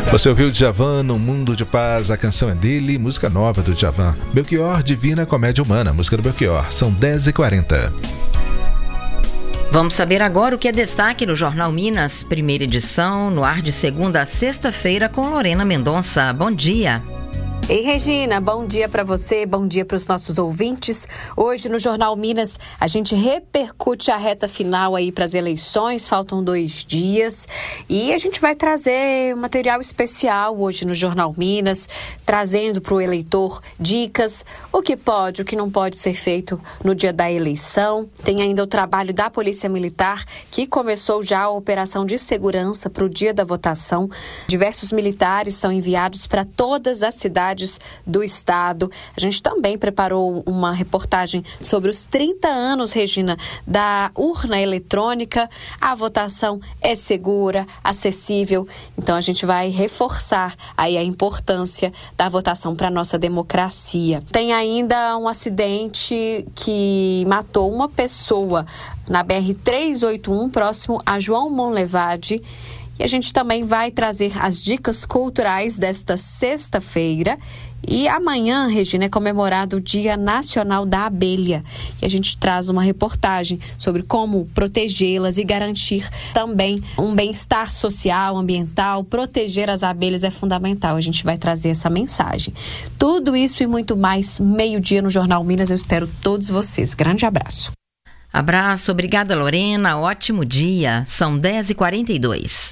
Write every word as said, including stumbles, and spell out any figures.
Você ouviu Djavan, No Mundo de Paz, a canção é dele, música nova do Djavan. Belchior, Divina Comédia Humana, música do Belchior. São dez e quarenta. Vamos saber agora o que é destaque no Jornal Minas, primeira edição, no ar de segunda a sexta-feira com Lorena Mendonça. Bom dia. Ei, Regina, bom dia para você, bom dia para os nossos ouvintes. Hoje no Jornal Minas a gente repercute a reta final aí para as eleições, faltam dois dias e a gente vai trazer um material especial hoje no Jornal Minas, trazendo para o eleitor dicas, o que pode, o que não pode ser feito no dia da eleição. Tem ainda o trabalho da Polícia Militar, que começou já a operação de segurança para o dia da votação. Diversos militares são enviados para todas as cidades do estado. A gente também preparou uma reportagem sobre os trinta anos, Regina, da urna eletrônica. A votação é segura, acessível, então a gente vai reforçar aí a importância da votação para a nossa democracia. Tem ainda um acidente que matou uma pessoa na B R trezentos e oitenta e um, próximo a João Monlevade. E a gente também vai trazer as dicas culturais desta sexta-feira. E amanhã, Regina, é comemorado o Dia Nacional da Abelha. E a gente traz uma reportagem sobre como protegê-las e garantir também um bem-estar social, ambiental. Proteger as abelhas é fundamental. A gente vai trazer essa mensagem. Tudo isso e muito mais, meio-dia no Jornal Minas. Eu espero todos vocês. Grande abraço. Abraço, obrigada, Lorena. Ótimo dia. São dez e quarenta e dois.